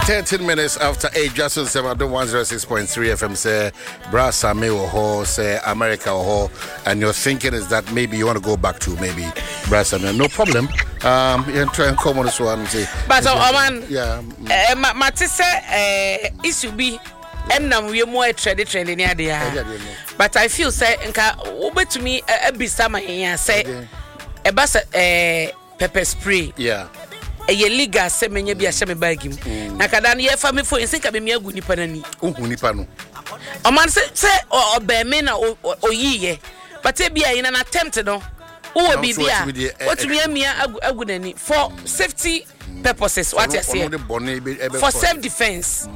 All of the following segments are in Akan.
13 minutes after 8, just on 106.3 FM, say, Brasame or Ho, say, America or Ho, and your thinking is that maybe you want to go back to maybe Brasame. No problem. You try and come on this one and say. But, man, yeah. Matisse, it should be. And now we are more trending near there. But I feel say, over to me, a bit summer here, say, a bus pepper spray. Yeah. A liga semenya bi ahye me bag mu na kada na ye fa me fo nse ka be me agu nipa nani nipa no o man se oba me na oyiye but e bia yin na attempt no wo bi bia otumi amia agu nani for safety purposes what you say for self defense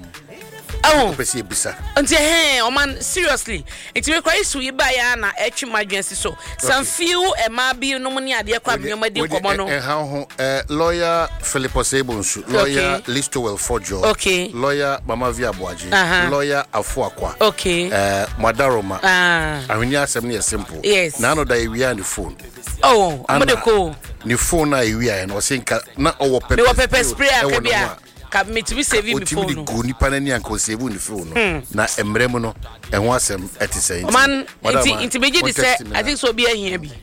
oh until o man seriously it requires so yiba ya na etwi madwensi so some few ma bi no muni ade kwa nyoma di komo no how lawyer Philip Osebonsu, lawyer Listowell Fojo, okay, lawyer Mama Via Boaji, lawyer Afuakwa, okay, Madaroma, ahwenya asem na simple, yes, na no da we on the phone, oh amade ko ni phone na we are no senka na owo pepper spray akabia ka me to be saving me phone no go nipa nani anko save ni phone no na emrem no ehwo asem etise man inti beji di say I think so obi ahia bi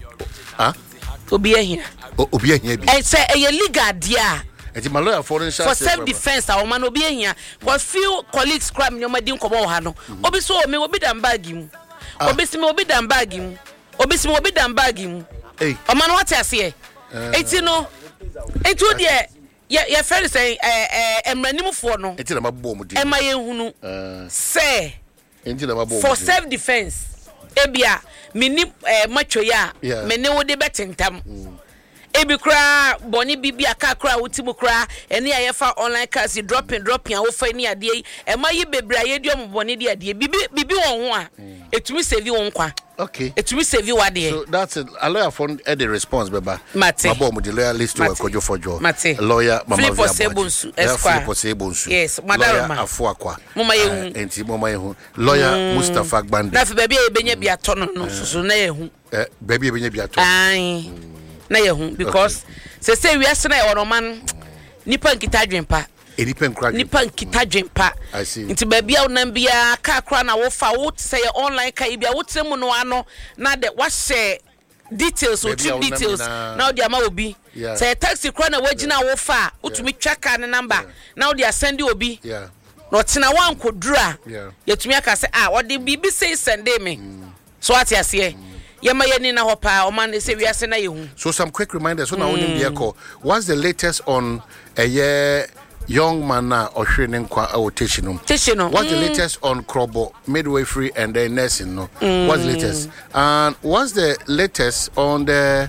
obi ahia bi e say e legal dia eti my lawyer for self defense a man obi ahia because few colleagues crime nyoma di nkomo ha no obi so me obi dan bag mu obi si me obi dan bag mu obi si me obi dan bag mu o man what ase eti no etu de ya friend say emranimfo no enti na mabbo mu di ema ye hunu say enti na mabbo for self defense ebia mini macho ya me ne wo de betentam ebi kra boni bibia ka kra wotimu kra ene ayefa online cars dropping a wo fa ni ade ema yi bebra ye dio mboni de ade bibi won ho a etumi save won kwa okay etumi save wade so that's it a lawyer for the response beba mabo mu the lawyer list to Kojo Fojo lawyer Mama Philip Osebonsu yes Madaroma Afuakwa mama yehu enti mama yehu lawyer Mustafa Gbande na fe bebia ebenya bia to no so na yehu bebia ebenya bia to ai na yehu because say we asena e wono man nipa nkita dwempa nipa nkita dwempa nti babia wonam bia ka kra na wo fa wo say online ka bia wo tremu no ano na de wa share details o trip details na o dia ma obi say taxi kra na wagina wo fa utumi twaka ne number na o dia send obi no tena wan kodura yetumi aka say o de bibi say send me so what you say Yama yeni na hopa o man say we ase na yehu. So some quick reminders so na onim de ko what's the latest on a young man na ohwene nkwa rotation what's the latest on Krobo midwifery and then nursing no what's the latest and what's the latest on the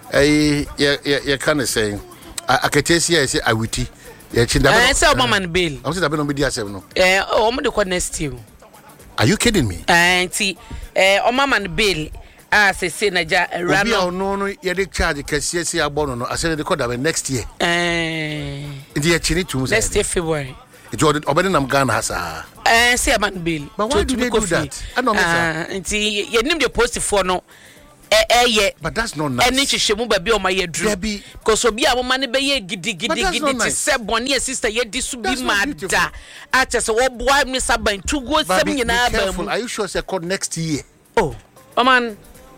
you can say akatesi ya say awiti ya chinda say Obama bail am say that be no be dia asem no o mo de ko next year. Are you kidding me? Auntie Obama bail say na ja rano no ye dey charge kese si abono no ase dey call next year ndi ye chini tu next year February it obedi nam Ghana hasa say man bill but why do they do that I don't know nti ye nim the post for no but that's not nice eni hwehwemu ba bi o ma ye dru because obi a mo ma ne be ye gidi ti se boni sister ye di su bi ma da a chese wo boa mi saban tu go sem nyina ba mu are you sure say called next year oh man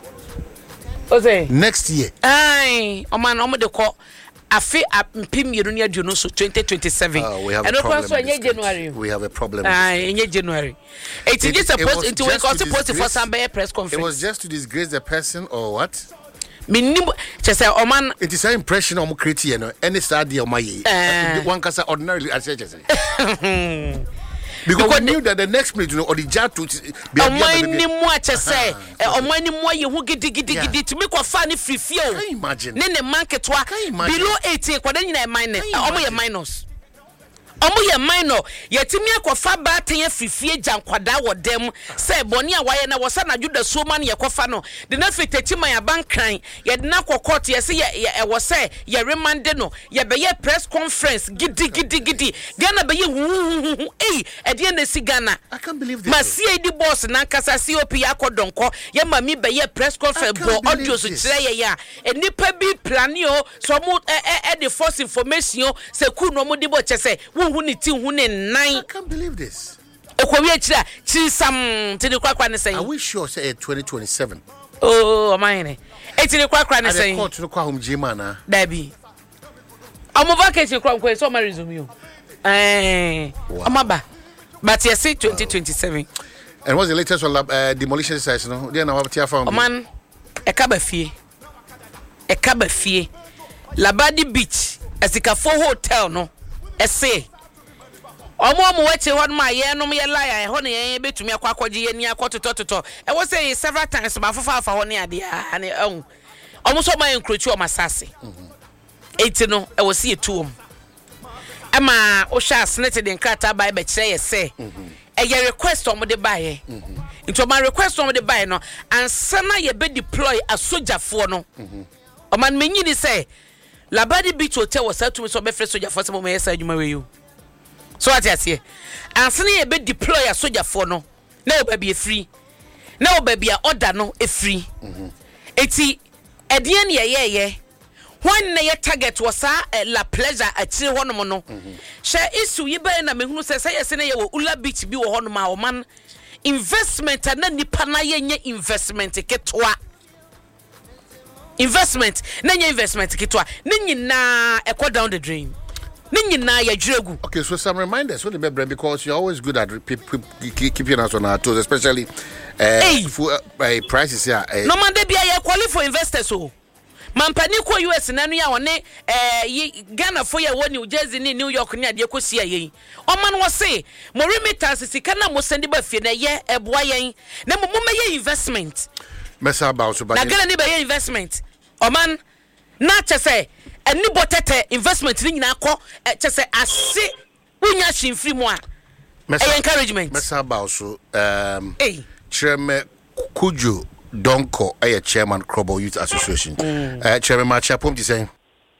Ose next year ai o man o mo de ko afi mpim yeru ne aduno so 2027 we have and a problem so January we have a problem in January it is supposed into we got supposed for some press conference it was just to disgrace the person or what minim chese o man it is an impression o mo create here no any study o maye one kasa ordinarily as chese because we knew that the next minute, you know, or the jar to be a money more to say, or money more you who giddy to make a funny free feel. Can you imagine? Then the market below 80, what then you minus, almost minus. Almost minor, yet to me a far bad 10 free fee jam quada or them say Bonia why and I was sana you the so many a cofano. The nothing to my bank crying, yet now court, yes, I was say, ye remanded no, ye be ye press conference, giddy, gonna be you hey ede na si Ghana I can't believe this. Masie di boss na nkasa COP yakodonko ye mami be ye press conference bo audio so kire ye ya enipa bi plani o so mo the first information se ku no mo di bo chese wo hu ni ti hu ne nan. I can't believe this. Ekwowi akira chi sam ti de kwakwa ne sen. I wish sure say 2027. Oh mine eti de kwakwa ne sen. I court no kwa hom jima na. Dabi I'm vacation kwa so my resume you. Amaba. But you say 2027. And what's the latest on demolition sites no? They na what you found. Man, Ekaba fie. Labadi Beach, Esikafo Hotel no. Ese. Omo weche hon ma ye no me lie ho ne betumi akwakoje ye ni akotototo. E wo say several times ma fafa ho ne ade a ne ehun. Omo so ma encroach o masase. Eti no e wo see etuom. Ama o sha snete de nkrata bai be kire ye se. E ye request omo de bai. Into my request omo de bai no ansana ye be deploy a sojafo no. O man menyi ni say Labadi Beach Hotel was set to me so be free sojafo se mo me yesa adwuma we you. So what you say? Ansana ye be deploy a sojafo no. Na o ba be free. Na o ba be order no e free. Eti edien ye when na target was La Pleasure achire honom no she issue ye be na mehunu se yes na ye wo Ula Beach bi wo honom a man investment na nipa na ye nye investment ketwa investment na nye investment ketwa ne nyina ekọ down the drain ne nyina ya dwregu. Okay, so some reminders what the because you're always good at keeping us on our toes, especially prices here. No man dey bia ye qualify for investors so Mampani ko US na no ya wone Ghana for ya woni New Jersey ni New York ni ade kosi ayen o man wo se mo remittance sika na mo send ba fie na ye eboa yen na mo meye investment mesa about so ba na Ghana ni be investment o man na chese eni botete investment ni nyina akọ chese ase unya hwimfiri mu a encouragement mesa about so Chairman Kujo Donko chairman Krobo Youth Association. Chairman Machapum ti saying.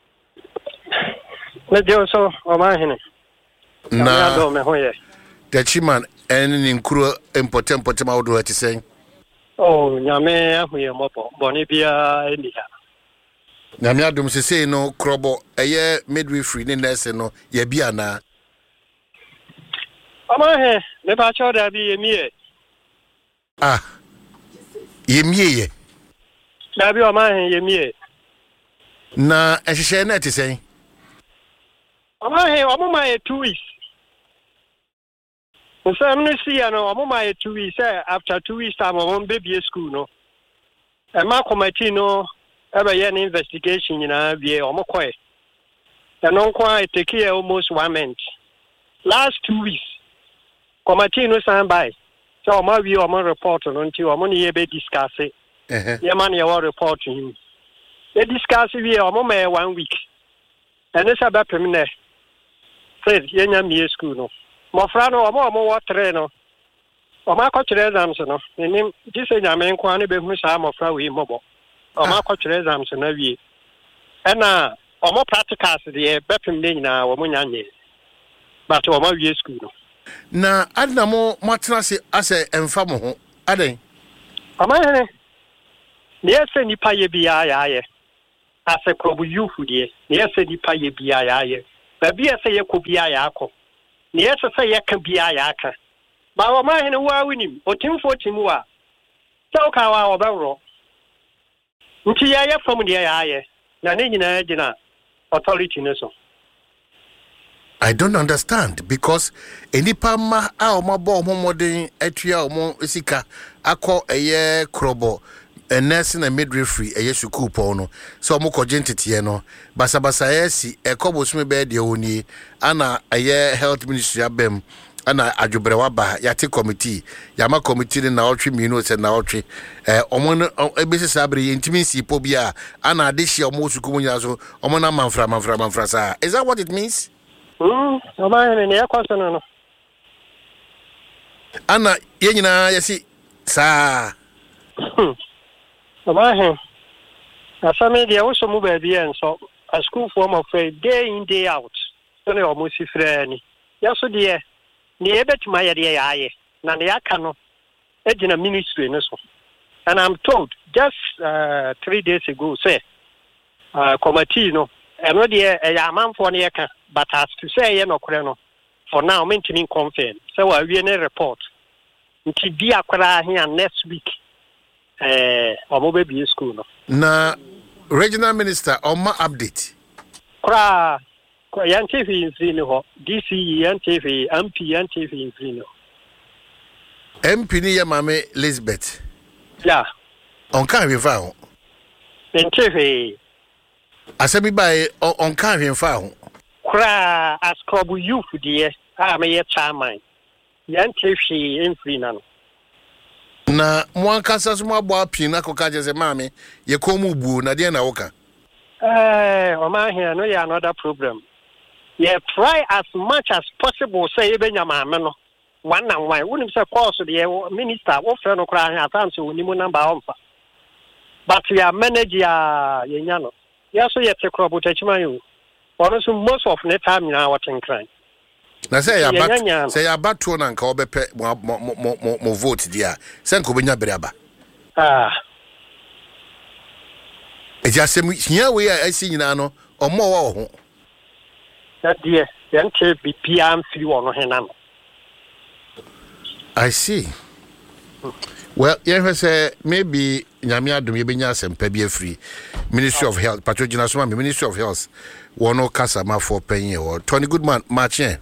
Mejo so o ma hene. Na do me hoye. The chairman en nkuro important ma wodo ti saying. Oh, nyame ahoye mopo. Boni bia eni ha. Nyame adom se say no Krobo midwifery ni nurse no ye bia na. O ma he, me ba cho da bi yemie. Ah. Yemie na bi o ma hen yemie na ehhehye na ti sen o ma hen o mo ma 2 weeks o say am no see ya no o mo ma 2 weeks after 2 weeks time o mo baby school no e ma committee no e be ye an investigation nyina bie o mo koe e no kwa take here almost 1 month last 2 weeks committee no stand by. So my view on my report on until I'm only able to discuss it. Yeah, man, you report to him. They discuss it here 1 week. And it's about permanent. Said, Yenya me school no. My friend, I'm more train no. O ma ko kire exams no. Nim dise nyame nkwa ne be hu sa my friend we mobo. O ma ko kire exams na wie. E na o mo practicals de be permanent nyina wo mo nyanye. But o ma wie school no. Na adna mo matena se ase emfa mo ho aden amane ne yese ni paye bia ya ase Krobo youth de ne yese ni paye bia ya ba bia se ye ko bia ya akọ ne yese se ye ka bia ya aka ba wo ma hene wa winim otimfo timu a se o ka wa obewro nti ya fam de ya na ne nyina gina authority ne so. I don't understand because enipa ma a omabo omodin atua omo sika akọ Krobo nurse na midwifery school pon no so omo ko gentete no basabasa yesi ekobo sumi be de oni ana health ministry abem ana adwobrewa ba yate committee yama committee na otwe minu se na otwe omo no ebesi sabre intimi sipo bia ana ade hia omo suku munya so omo na manfra sa. Is that what it means? No. Ana yenyina yesi sa Omahe asame dia wo so mu ba bia enso a school form of day in day out so ne almost free ni ya so de ne ebetuma ye de yaaye na ne aka no ejina ministry no so. And I'm told just 3 days ago say committee no eno de amanfo ne yeka but as to say ye no kore no for now maintaining confirm say wa wie ne report nti di akwara here next week omobe bi school no na regional minister on my update kra yantefi nfini ho DCE yantefi MP yantefi nfini ho MP ni ya mame Elizabeth yeah on kan hwefa ho yantefi asabi bai on kan hwefa ho kra askobu youth die me chairman yantefi nfini na mwankasa so mabo apin na koka jese mame ye komu bu na de na woka o ma here no ya another problem. Yeah, try as much as possible say ebenya mame no one and one wouldn't say course the minister wo fe no kra ha time so ni mu number onfa but ya manage ya yenya no ya so ye take crop utachima you so most of the time na what in crime na say ya batu na nka obepe mo vote dia say nka obenya bere aba eja sem hia we a asi nyina no omo wo ho that dear yante BPM free one hena no I see. Well, yeah, say maybe nyame adom ye benya sempa bi free Ministry of Health patrogena so Ministry of Health wono kasa ma for penye or Tony Goodman marche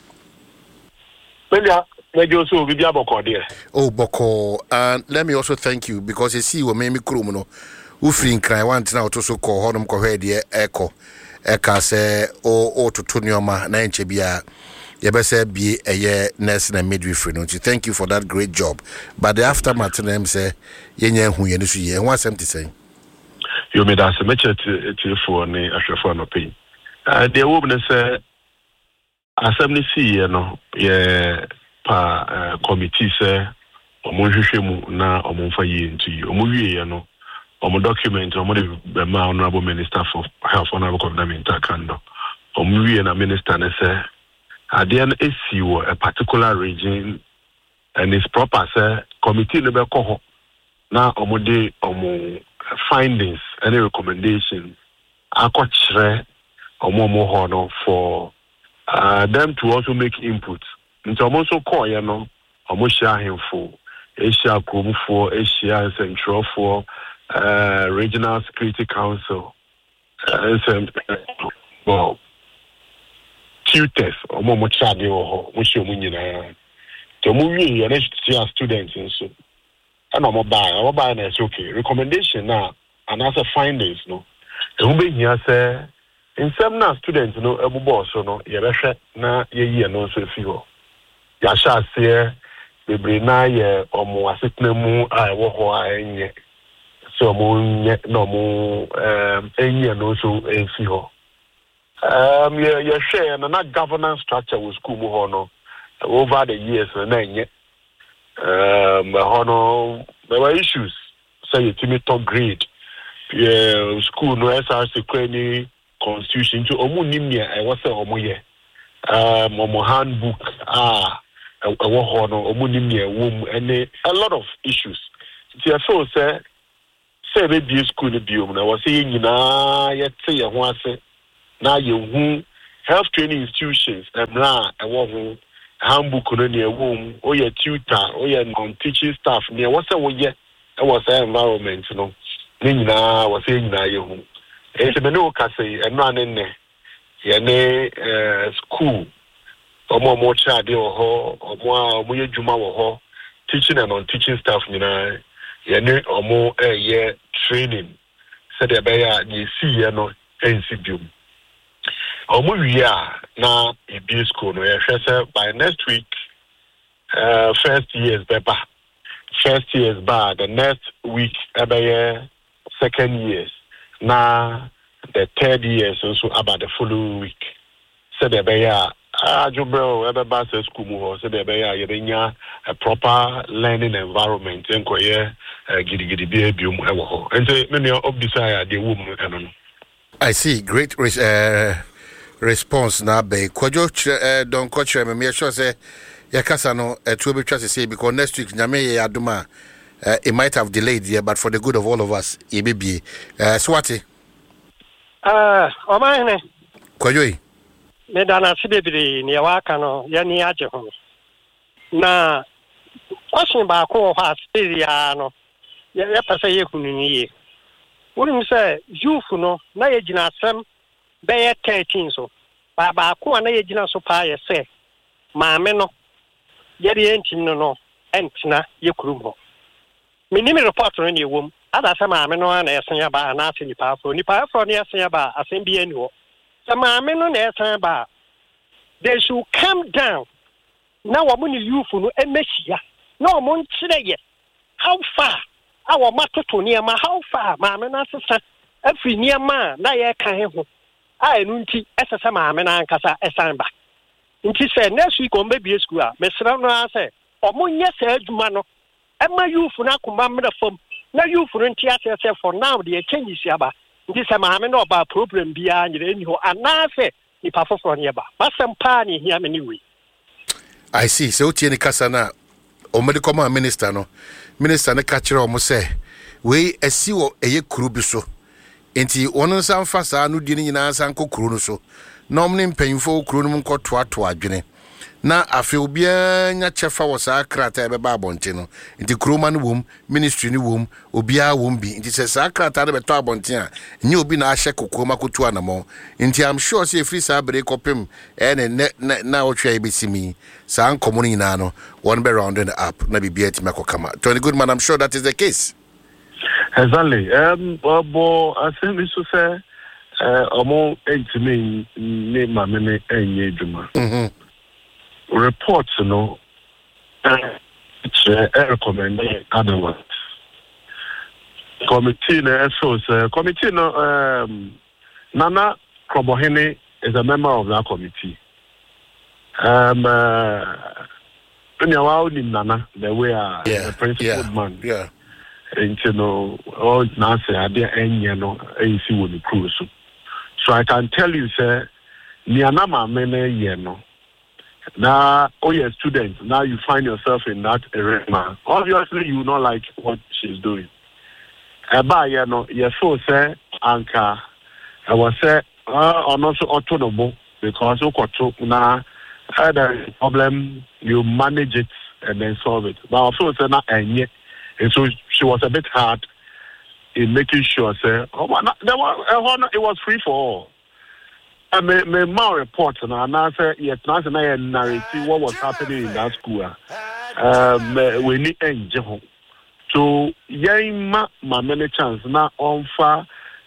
oh boko and let me also thank you because you see we me krom no wo free nkran want na to so call honum ko hwe echo eka se o toto nyoma na enche bia yebese bi eye nurse na midwifery no. Thank you for that great job, but the aftermath them say yenye hu ye no so ye ho asem te say you made us much to for ni ahwefo no pay the woman say asem ni see ye no ye pa committee say omo hwehwemu na omo fa ye nti omo wie ye no omo document omo the honorable minister for health honorable government akando omo wie na minister na say adian esiwo a particular region and it's proper say committee no be ko ho na omo de omo findings and recommendations akochre omo ho no for them to also make input nti omo so call ye no omo share him for Asia Kromfo Asia Central for Regional Security Council well tutors omo chade ho mo hye mo nyina to mo wi ye na students nso ana omo buy na so okay recommendation na and as a findings no e ho be hia say in some na students no ebubo so no ye behwe na ye yi no so fi ho ya sha se bebre na ye omo asetena mu a wo ho a enye so mo nye no mo enye no so fi ho you share na governance structure with school mu ho no over the years na enye hono there were issues say you timi top grade school no SRC kwani constitution to omu nimia e wose omu ye omu handbook ewo hono omu nimia wom and a lot of issues so I feel say be bi school no biom na wose nyina ye te ye ho ase na ye hu health training institutions emra ewo ho handbook no ne wom o ye tutor o ye non teaching staff ne wose wo ye e was environment no ne nyina wose nyina ye hu e se me no ka say emra ne ye ne school omo chade ho omo ye djuma wo ho teaching and non teaching staff nyina ye ne omo ye training said e be ya ni si ye no ensi biom omo wia na e bi school no ye hwese by next week first years back the next week ebe second years na the third years also about the following week said ebe ya ajubro ebe ba se school mu ho said ebe ya yebenya a proper learning environment enkoye gidigidi bi ebium ewo ho ente me me obisa ya de wo mu eno no. I see great response na be Kojo don coach me sure say yakasa no to be trust say because next week nyame ya aduma it might have delayed here but for the good of all of us e be swati o mane Kojo me dana sibebiri ne waka no ya ni age ho na question ba ko ha seria no ya pasa ye kunu ni ye wonu say youth no na ye gina asem be ye 13 so ba ko na ye gina so pa ye say maame no ye de entim no entina ye kurum ho minimi report no ne wom ada say maame no na esen ya ba na ase nipa afro ne esen ya ba asem bi ani ho say maame no na esen ba they should calm down now wo ni youth no emehia no mo nkyere ye how far our matoto niema how far maame na sesa afi niema na ye kan ho a enu nti esesa maame na ankasa esan ba nti se next week on baby school a mesra no ase omo nye se aduma no ema youth na kuma mra fam na youth no nti ase for now the changes aba nti se maame na oba problem bia nyere eni ho anase ni pafoforo ne ba basem pa ni hia me ni we I see so tie ni kasa na o medical minister no minister ne ka kire o mo se we asi wo eye kuru bi so enti wono nsan fa saa no di ni nyina nsan kokuru no so na omne mpanyimfo kuru no nkoto ato adwene na afi obi anya chefa wo saa krata ebe ba abonte no enti kuru ma no wom ministry ni wom obi a wom bi enti se saa krata de beto abonte a nyi obi na ahye kokuru makotu anamo enti I'm sure say free saa break opem na otwa ebesimi saa nkomo ni nyina no one be rounding up na bibia ti makokama Tony Goodman I'm sure that is the case. Exactly. Bobo, I think this is among 8 men name my many juma. Reports, you know, it's recommended otherwise. Committee, committee, Nana Krobohene is a member of that committee. Nana, the way the principal man. Yeah. And you know, all Nancy are there and you know, AC with the cruise. So I can tell you, sir, Nianama mene yeno. Now, all your students, now you find yourself in that arena. Obviously, you not like what she's doing. Eba yeno, so sir, Anka, I was say, I'm also autonomous because now there is a problem, you manage it and then solve it. But also, sir, not and so she was a bit hard in making sure, say, it was free for all. I mean, my report, and I said, yes, now I narrative what was happening in that school. We need angel. So, yeah, my many chance now on far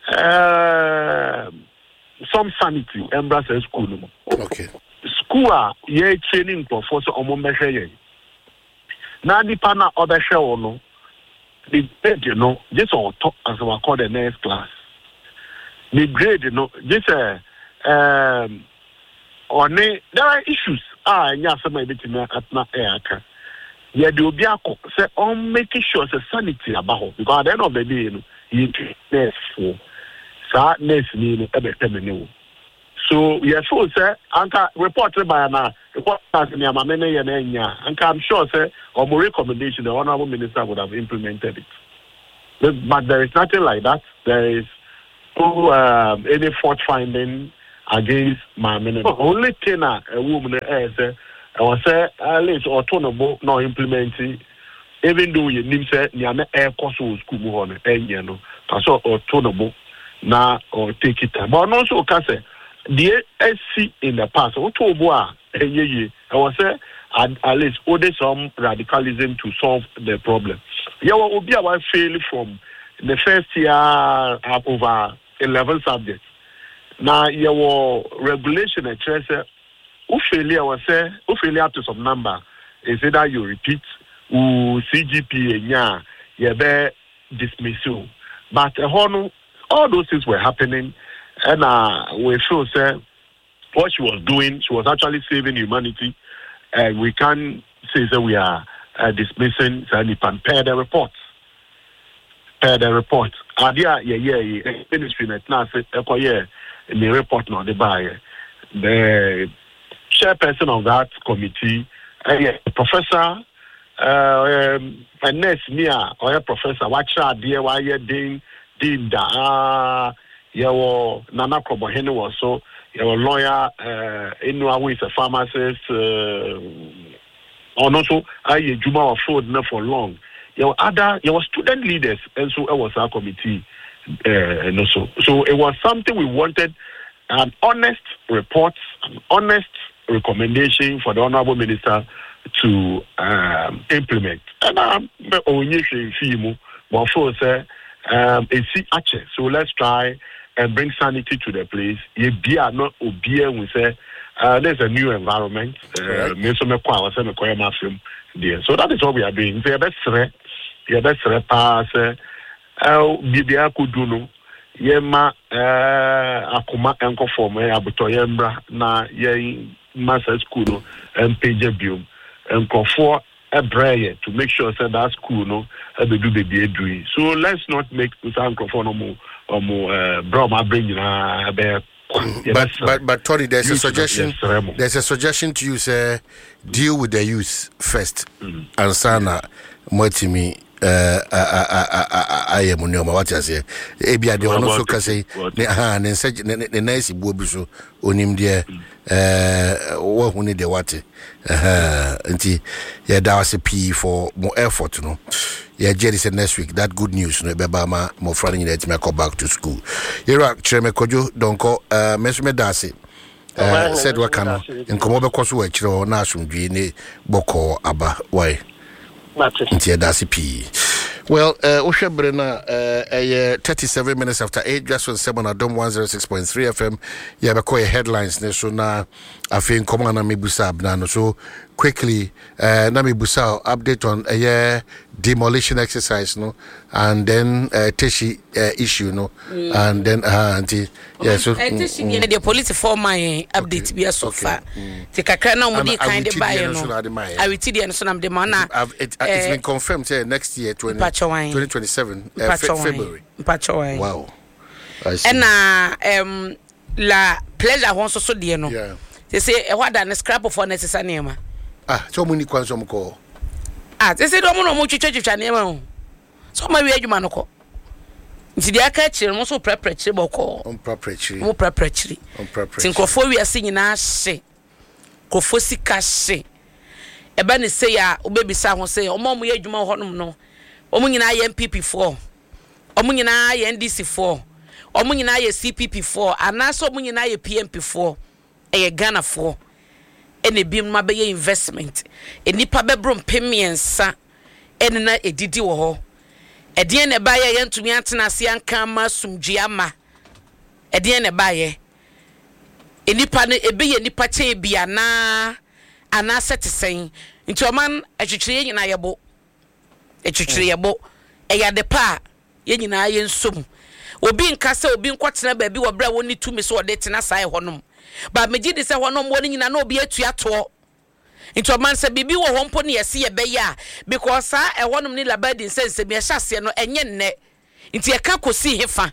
some sanity, embrace school. Okay. School, yeah, training for force on one measure. Now, the partner other show, no. The grade, you know, just on top as we call the next class. The grade, you know, just there are issues. Yeah, some maybe to me at na air. Yeah, the obiako say on making sure the sanity about because at the end of the day, you know, you need for sadness need every. So yes, so say anka reported by now. Report as in Yamamene Yanenya, and I'm sure, sir, or more recommendation, the Honorable Minister would have implemented it. But there is nothing like that. There is no any fault finding against my minister. Only thing a woman says, I was say, at least autonomous, not implementing, even though you need to say, Niame air cost school on you know, that's all autonomous now or take it time. But also, say, the SC in the past, I was say at least order some radicalism to solve the problem. Yeah, what would be our fail from the first year up over 11 subjects. Now, your regulation at who failure was say who failure up to some number is either you repeat who CGPA yeah dismissal. But all those things were happening and we feel say what she was doing, she was actually saving humanity, and we can't say that we are dismissing Sanipan. Pair the reports. Idea, ministry net now say, in the report no the buyer. the chairperson of that committee, Professor nurse near or Professor Wacha dear why you din da Nana Krobohene was so your lawyer Inua is a pharmacist or also Juma of food for long. Your student leaders and so it was our committee so it was something we wanted, an honest report, an honest recommendation for the Honorable Minister to implement. And so let's try and bring sanity to the place. There's a new environment. So that is what we are doing. Bibia kuduno yema akoma enko form abuto yembra na ye master school page biom enko for a prayer to make sure that school no be do baby edui. So let's not make enko for no more broma bring na be. But Tony, there's a suggestion. There's a suggestion to you, say, deal with the youth first, and sana motimi. I am on your what I say. Ebia de ono so ka say ne nice bobi so onim de wo hu ne de wate nti ya da was p for more effort no ya Jerry said next week that good news no be ba ma mo friend you let me go back to school yera chreme kojo donko mesume dase said wakano nkomo be kwaso wa kire na asomdwe ne boko aba why well, Oshabrena, 37 minutes after 8, just on 7 Adom 106.3 FM. Yeah, but headlines. So now, I think, come on, Namibusa Abnano. So quickly, Namibusa update on a demolition exercise, no, and then Teshi issue, no, and then yeah. So the police for my update be so far. Take a kind of kind of buy, I will tell you, and so I'm the man. It's been confirmed next year, 2027, February. Wow. And la pleasure wants so dear, no. They say what than a scrap of one necessary. So many questions call. They say don't know much church channel. So my way you manoko. Nti dia ka chire mo so preparatory boko. On preparatory. Mo preparatory. On preparatory. Tinkofo wi ase nyina hye. Kofo sika hye. Eba ne say ya obebisa ho say omo mo ye adwuma honom no. Omo nyina ye MPP4. Omo nyina ye NDC4. Omo nyina ye CPP4. Anaso omo nyina ye PMP4. Eye Ghana4. Ene bim ma be ye investment. Enipa be brom pemiensa. Ene na edidi wo ho. Edien ne baye yentumi atena ase anka ma sumdua edien ne baye enipa ne ebe ye nipa che bia na ana setesen nti oman etwetwere nyina yebo etwetwere yebo eya de pa ye nyina ye nsom obi nka se obi nkotena ba bi wo bra woni tumi so ode tena sai honom ba meji de se honom woni nyina na obi atua to into man say bibi wo hompo ne yesi ye beya because e wonum ni labadi sense me hyase no enye nne nti e ka kosi hefa.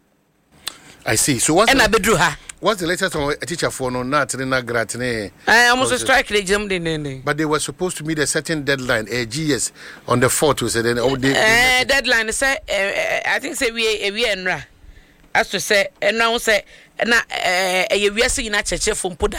I see. So what's the latest on a teacher for no not na gratine I almost strike the jam de but they were supposed to meet a certain deadline GS on the 4th to say then deadline say I think say we enra as to say enra say na e wiase nyina cheche fo mpoda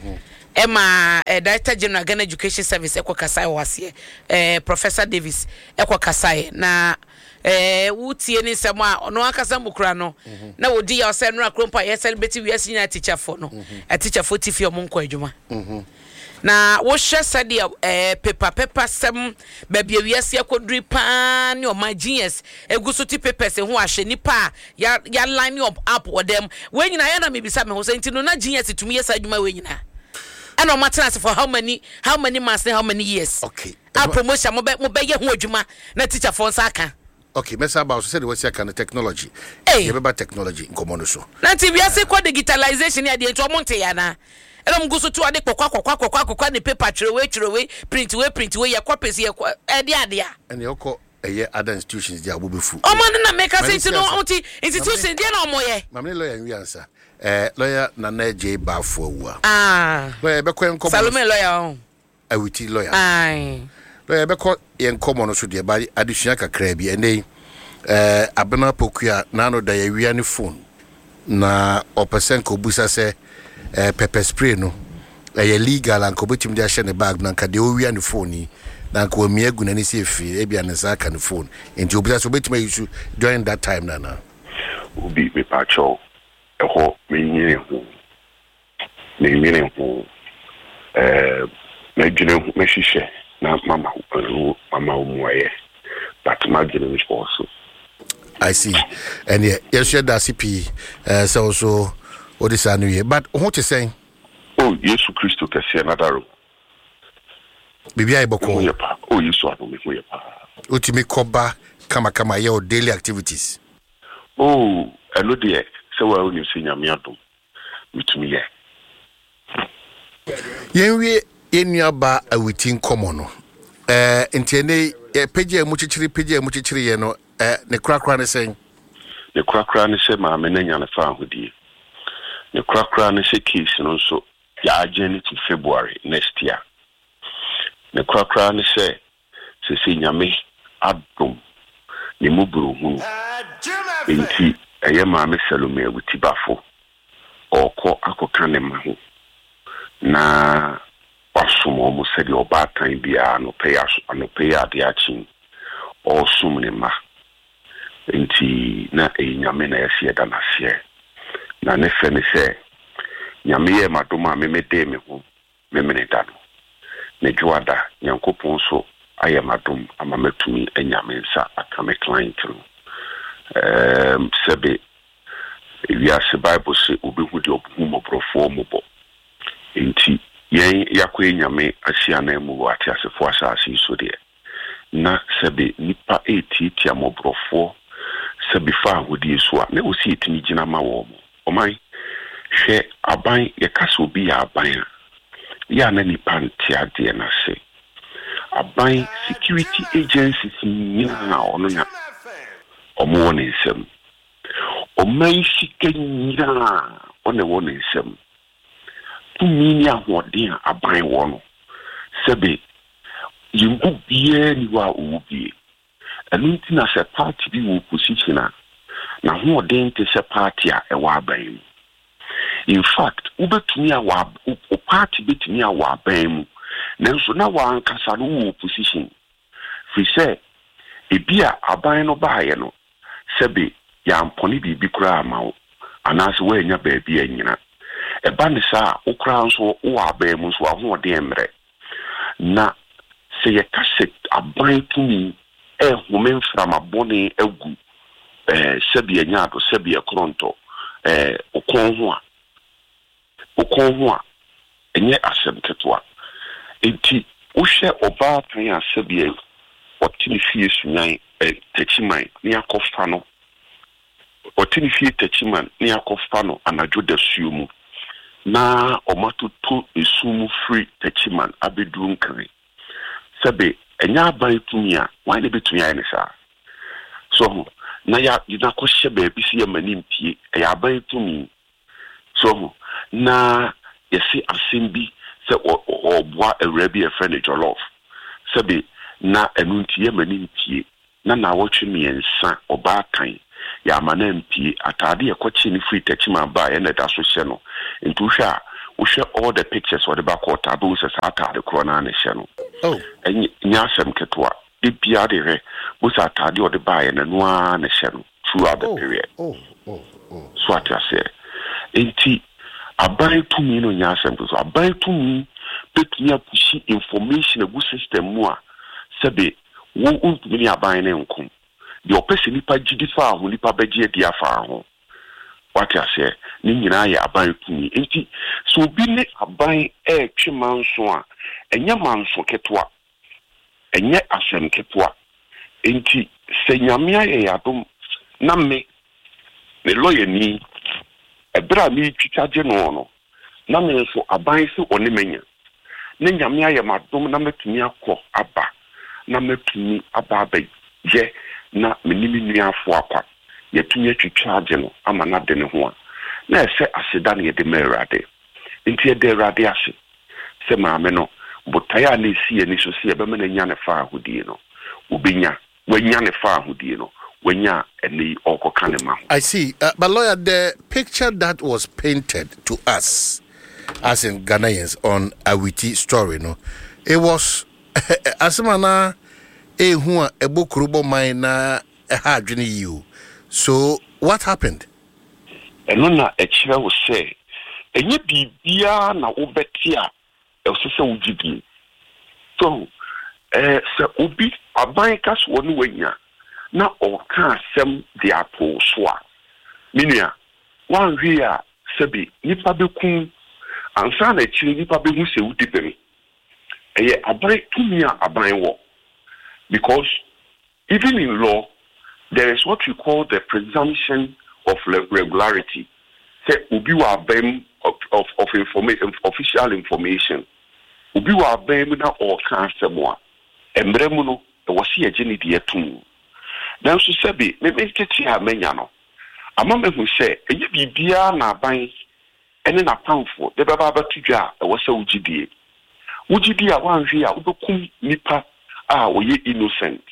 Emma Director General Ghana Education Service Eko Kasai wase Professor Davis Eko Kasai na wutie ni nsemo a ono akasa mukura no na wodi ya ose no akrompa ye celebrate we senior teacher for no a teacher for tifi omonko adwuma na wo hwe sade paper sem ba bia wiase akoduri pa ne o ma genius eguso ti papers ho ahwe nipa ya line up with them we nyina ya na mebisa me ho se ntino na genius tumi yesa adwuma we nyina and no matter for how many months and how many years. Okay. Our promotion mo be ye ho adwuma na teacher for nsaka. Okay, Mr. About said what's your kind of technology. Hey, about technology in common so. Na ti we say kwa digitalization ya de nto monte ya na. Ela mguso tu ade kokwa ne paper chire we print we ya copies ye e de ade a. And yoko other institutions they are fu. Oh man na make us say no institution dey na omoye. Mamne lawyer nwi answer. Lawyer Nana J Bafo wa. Lawyer be ko enkomo. Salome lawyer. Awiti lawyer. Aye. Lawyer be ko enkomo no so de ba adesua kakra bi ene abena pokua na no da ya wia ne phone na opesen ko busa se pepper spray no legal and ko betim de ahye ne bag na nka de o wia ne phone ni na nka o miegu na ni se fi e bia ne sa ka ne phone enti obusa so betim use during that time na obi me pacho eho me nyine ho na dwene ho me hihye na mama umuaye but magine is also I see. And yes, share that CP so also what is anyway. But what you saying? Oh, Jesus Christ can see another room. Bibi I boko. Oh, you saw me for your pa. Ultimate koba kama your daily activities. Oh, I know dear. So well you see Yamiatum with me. Yenwe yenuaba awitin komono. Entiene peje muchichiri ye no ne krakra ne sen ne krakra ne se ma me nanya ne fa hodi ne krakra ne se case no so ya agene to February next year ne krakra ne se nyame adom ne muburu hu enti eye ma me Salome Awiti Bafo oko akoka ne ma ho na wasumo mo se de obatan bia no pay ade achi o sumne ma enti na nyame na yesi da na se na ne fe ne se nyame ye madoma me mede me ho me mene da no ne juada Nyankopon so aye madom ama matumi anyame nsa aka me client no sebe wi ase Bible se obehu de obu mo brofo mo bo enti yen yakwe nyame asia na mu wate asefo asase so de na sebe nipa etiti amobrofo sebe fa hodi so a na osi etini gina ma wo mo oman hwe aban ye kaso bi ya aban ya na nipa ntia de na se aban security agencies ni na ono nya omo ne nsem oman sikanyira one won nsem tumi ahoden aban wo no sebe yimbu bie ni wa obi anunti na se party bi wo position na hoden te se party a e wa aban in fact ubetumi a wa party betumi a wa aban nanso na wa ankasa no wo position fi se ebia aban no baaye no sebe ya mponi bibi kura ma anase wa nya ba bia nyina eba ne sa ukra nso wo aban mu so ahoden mre na se ye kase aban tumi humen from abone egu sebi enya do sebi ekronto okon ho a enye asempetwa enti wo hye oba tan a sebi otini fie sunyan techiman ni akofa no otini fie techiman ni akofa no anajo da sumu na omatoto esumu free techiman abedu nkare sebe enya aban tumi a wan betumi ayi ne sa so na ya dina ko hye ba bi si ya manim pie ya aban tumi so na yesi asembi se oboa awrabi e friend jollof sebe na enunti ya manim pie na wotwe miensa oba kan ya manem pie atade e kwachi ni free techima ba ya na da so hye no ntu hwa wo hwe all the pictures what about quarter do se sa atade kro na ne hye no oh nya asem ketwa de bia de re wo sa atade o de ba ya na noa ne hye no throughout the period so atase enti aban tumi no nya asem so aban tumi betumi apushi information egu system mu a sebe wo untumi aban ne nkom the opesi nipa gidifa ho nipa begie dia fa ho what you say ni nyina ya aban tumi enti so bi ne aban twimanso a enya manso ketwa enye asem ketwa enti se nyame aye yadom na me lawyer ni ebra mi twitaje no na me so aban se one menya ne nyame aye madom na metumi akọ aba na metumi aba abai je na menimi nuafo akwa yetumi atwitwa age no ama na de ne ho a na ese aseda na yede merade nti yede rade ase se maame no botaya na esi ani so se ebe na nya ne fa ahodie no obinya wanya ne fa ahodie no wanya eni okoka ne ma. I see, but lawyer, the picture that was painted to us as in Ghanaians on Awiti story, no, it was asemana ehu a ebokurubo mine na ehadwene you. So what happened? Eno na ekire wo say enye bibia na obetia e wo se wugidi. So se obi aban kaso no wanya na oka asem de apo so a minua wan hwe a sebi nipa beku ansa na ekire nipa behu se wudibem eye aban tumi a aban wo, because even in law there is what we call the presumption of regularity. Say ubi wa bem of information, official information. Ubi wa bem na or kansemwa. Embremu no e wasi ageni de etum. Dan so sebi me tete a menya no. Ama me hu say enye bibia na aban ene na pamfo de baba batudwa e wasa ugidie. Ugidie a wanhwe a ubekum nipa a oye innocent.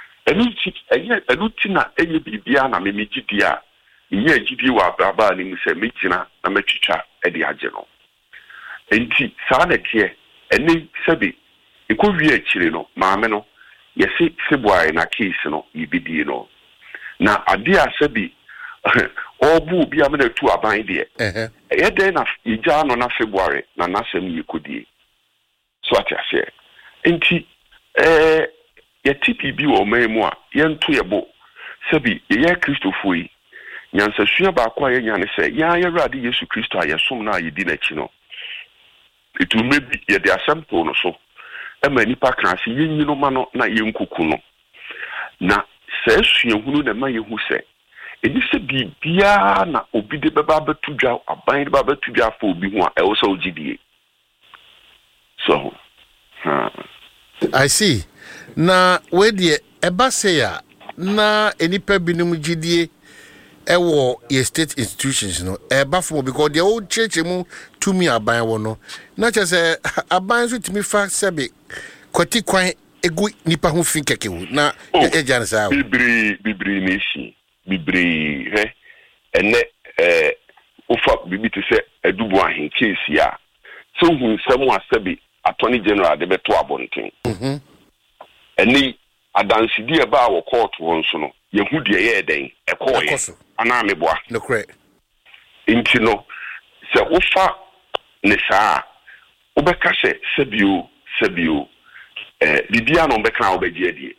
Enuti na enye bibia na memegidi a nye gidi wa baba ni mse mejina na metwitwa ede age no enti saa na tie ene sebi ekowie akire no maame no yesi February na case no yibidie no na ade a sebi obu bia me na tu aban de yede na ija no na February na nasem yikodie so atiase enti ye TPB wo memu a yento yebo sebi ye Kristofo yi nyansa sua ba kwa ye nyane se ya Awurade Yesu Kristo a yesom na yedi na chi no itu mebi ye de asempo no so ema nipa kan se yenyi no ma no na yenkuku no na se sua hunu na ma yehu se edi se bibia na obi de beba betudwa aban de beba betudwa fa obi hu a e wo so ogidie so I see. Na we de eba say ya na enipa binum gidie ewo ye state institutions no eba for because the old church mu tumi aban wo no na che say aban so tumi fa sebe kwati kwan egu nipa ho fin keke wu na ejan sa bibri nation bibri ene ofa bibi te se edubu ahin case ya so hu nsem asebe attorney general de beto abonten eni adansidi eba a wo court won so no yehu de ye den ekoye ana meboa no correct inti no se ofa ne saa obeka se sebio bibia no beka obeji adie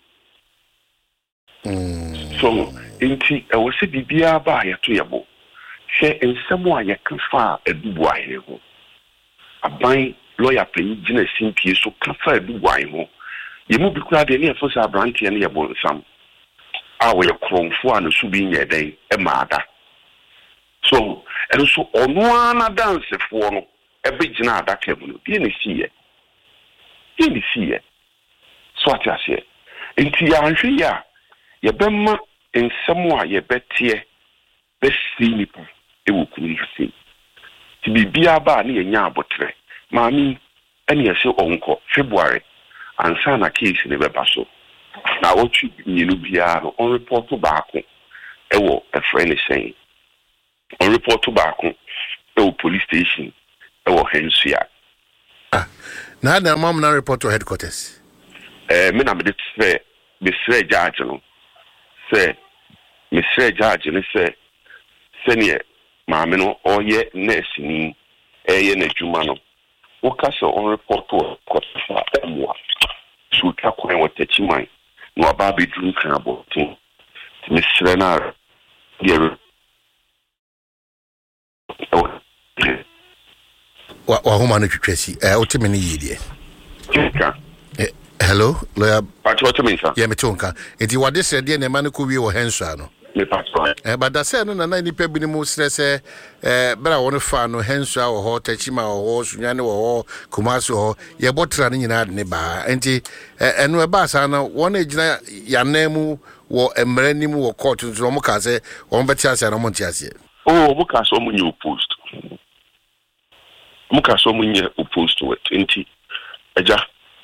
so inti e wo se bibia ba yeto yebo se ensemo a yekanfa edubu ahe ho aban lawyer pay gina simpie so kafa edubu ahe ho yemu bi kura de ne efo sa brantie ne yebo nsam a wo ye kromfo a no su bi nye den e maada so and so ono ana dance fo no e be gina adaka mu no bi ne siye so atiase enti ya hwe ya ye bemma ensemo a ye betie be sinipo e wo kunu hwe ti bibia ba ne ye nya abotre maami ene ye se onko February ansa na case ne beba so na otu nyinu bia no on report baako ewo a friend saying on report baako ewo police station ewo Hensua na mom na report to headquarters me na me de say be sre judge no say me sre judge ne say senior maame no oye nurse ni eye na dwuma no wokasa on report to kofa emwa so takwan watachi man no aba be drum kan abotin misre na yero wa homa no twetwasi otime ne yidie hello lawyer what mean sir yeah me tonka enti wade sede ne ma ne ko wie wo Hensua no me pastor but da say no na nipa bi ne mu stress bra won fa no Hensua wo ho tachima wo ho sunyane wo ho Kumasi ho ye botra ne nyina de ne ba enti eno e ba sa na won agina yanemu wo emrani mu wo court so mo ka say wo beti ase na mo nti ase mo ka so mo nye opposed mo ka so mo nye opposed to it 20 eja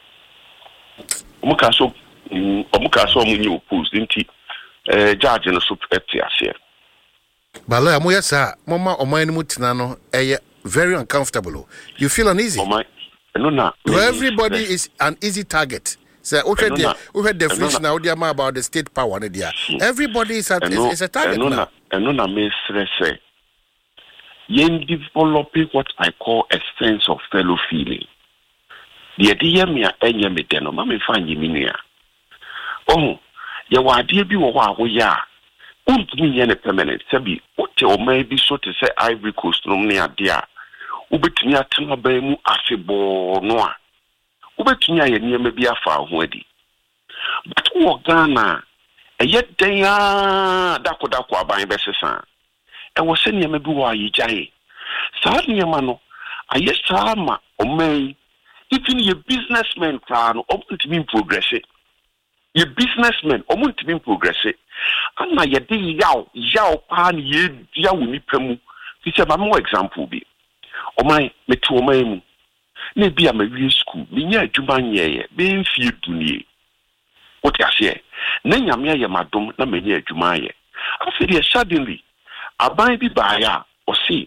mo ka so mo nye opposed nti judge no so eti ase ba lawyer mo yesa mo ma oman ni mutina no very uncomfortable. You feel uneasy. Everybody is an easy target. So we had definition now about the state power. Everybody is a target now. Say, you develop what I call a sense of fellow feeling. The idea me enya me deno ma me fan yiminia. Oh, ya wa die bi wo wa wo ya. Untumi ye ne permanent. Sabi ote o maybe so to say Ivory Coast no ne ade ubetumi atema ba mu afebo no a ubetumi aye niam bi afa ho adi but wo Ghana eye den a dakodako aban besesa e wo se niam bi wo aye jae saa niam no aye saa ma omai even your businessmen kra no omuntimi progress your businessmen omuntimi progress ana ye de yaw pa na ye dia wo nipa mu fi se ba mo example bi omai metu omai mu na bia ma wi school me nya adwuma nyeye be mfie dunie what you say na nyame aye madom na me nya adwuma aye afiri suddenly aban bi baaya o si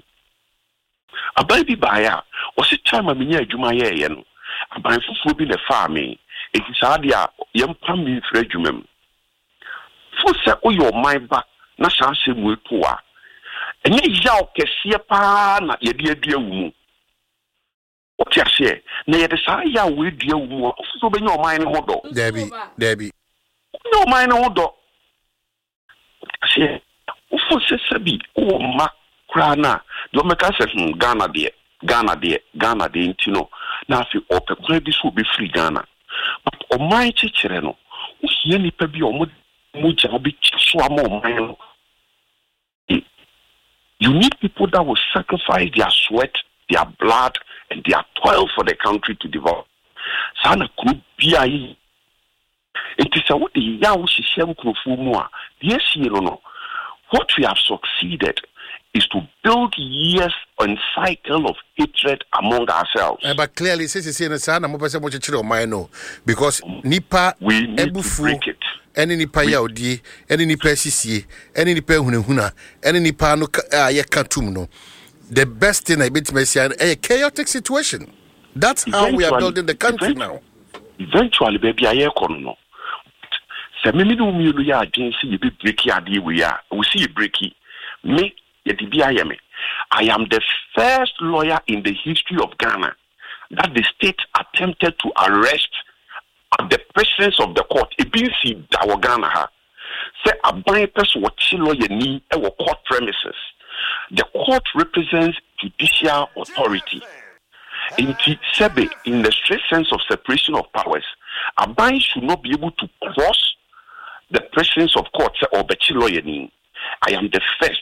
time me nya adwuma aye no aban fufu bi na fa me ekisade a yempa me mfra adwuma mu fu se oyo omai ba na sanse mu etua enye yaw kese pa na ye de adua wumu what you say na ye de sa yaw we dua wumu so be nya omai ne hodo debi no omai ne hodo say ufo se sabi o ma kra na do meka se Ghana de ntino na afi opekwa bi so be free Ghana but omai chekere no o hia nipa bi o mo ja bi so am omai no. You need people that will sacrifice their sweat, their blood, and their toil for the country to develop. Sana krubiai. It is a what the yaw shishem krofumua. Yes, you know. What we have succeeded is to build years and cycle of hatred among ourselves. But clearly, because nipa we need to break it. Any nipa yaudi, any nipa sisi, any nipa hunehuna, any nipa no yakatum no. The best thing I bet me say a chaotic situation. That's how we are building the country now. Eventually, baby, I no. Se me no mi lu ya agency ye be breaki ade we ya. We see breaki. Me ye di bia ye me. I am the first lawyer in the history of Ghana that the state attempted to arrest at the presence of the court. It been see that Ghana ha. Say a blind person what lawyer ni e court premises. The court represents judicial authority. In the strict sense of separation of powers, a bank should not be able to cross the presence of court or bechi lawyer ni. I am the first,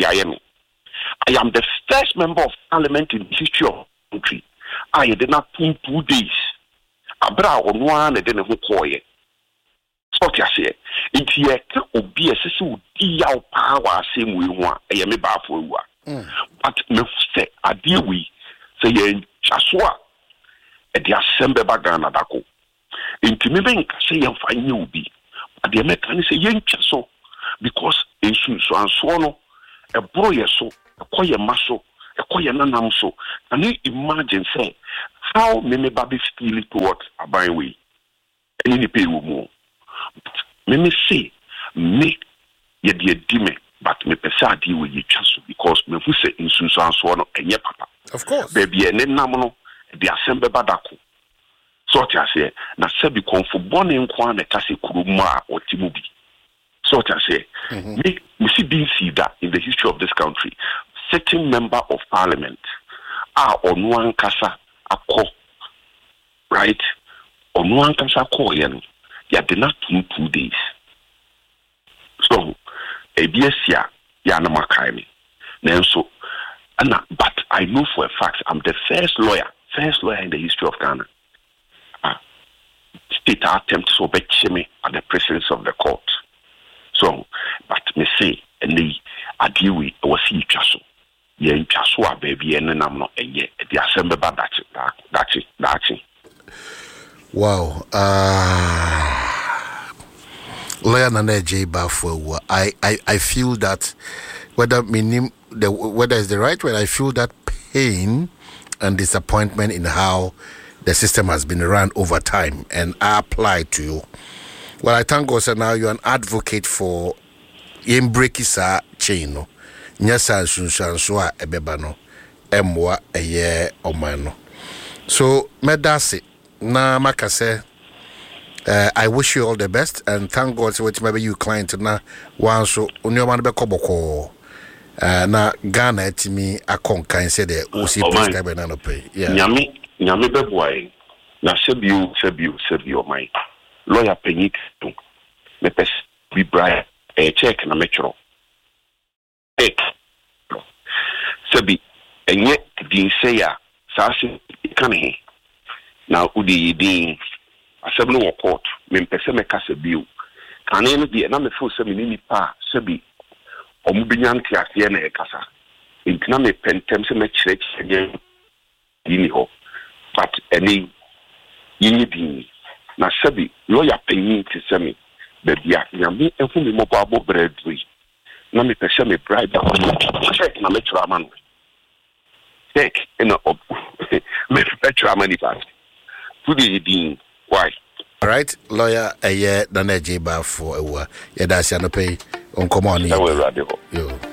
I am the first member of parliament in the history of the country. I did not put 2 days. Abra on one and then a koye. So I say, it's ye can be a sister yaw power same we want. I am a baffle. But me say a deal we say ye chaswa at the assembly bagana dako. Into me being say you find you be. But the American say yen chaso because issue so and so no a boy so a koye maso a koye nanam so. Can you imagine say how many babies feel towards a buy way? Any pay more. Me say, me ye dear dime, but me pesa deal with you chasu because me who say in Susan Swan and ye papa. Of course. Baby, and then namono, the assembly badako. So I say, na sebi konfu born in Kwan a Kasi Kuruma or Timubi. So I say, me see being see that in the history of this country, certain member of parliament are on one casa. Right? On one cancer call, you did not 2 days. So, a BSC, Yanama Kaimi. So, but I know for a fact I'm the first lawyer in the history of Ghana. State attempt to obey me at the presence of the court. me say and adeɛ wei ɛwɔ sɛ yɛtwa so yɛntwa so a baabi ɛnenam no ɛyɛ ɛde asɛm bɛba dakye. Wow. Lawyer Nana J. Bafo, I feel that whether is the right word, I feel that pain and disappointment in how the system has been run over time, and I apply to you. Well, I thank God, sir, now you're an advocate for Yembreki chain, no? Nyasa Shunshanswa Ebebano, Emwa Eye Omano. So, Medasi, na Makase, I wish you all the best, and thank God, so maybe you client na one so Unyoman Bekoboko. Na Ghana etimi akonka nse de osi prescribe na no pay. Yeah. Nyame beboy. Na sebi o mai. Lawyer Penik to. Me pes bi bra check na metro. Check. Sebi enye din say ya sa se kan he. Na udi din asem no court me pese me kase biu. Kan no di na me fo se me ni pa sebi omubinyanti asie na ekasa intina me pentem se me kyerɛkyerɛ yini ho but any yini din na sabi lawyer panyin ti se me bebia nyame efu me mobo abo bradri na me pese me bribe check na me trama no check na me trama ni fast to the din why. All right, lawyer Nana J. Bafo, yeah, that's your pay on command. Yo.